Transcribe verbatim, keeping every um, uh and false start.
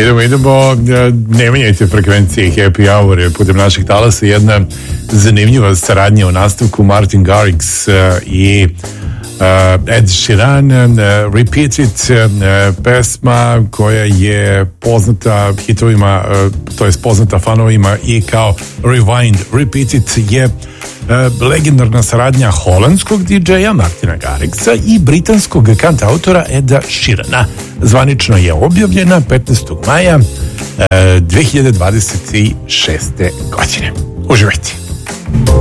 Idemo, idemo, ne menjajte frekvencije Happy Hour putem naših talasa. Jedna zanimljiva saradnja u nastavku, Martin Garrix i Ed Sheeran, Repeat It, pesma koja je poznata hitovima, to je poznata fanovima i kao Rewind. Repeat It je legendarna saradnja holandskog didžeja Martina Garrixa i britanskog kantautora Eda Sheerana. Zvanično je objavljena petnaestog maja dve hiljade dvadeset šeste. godine. Uživajte!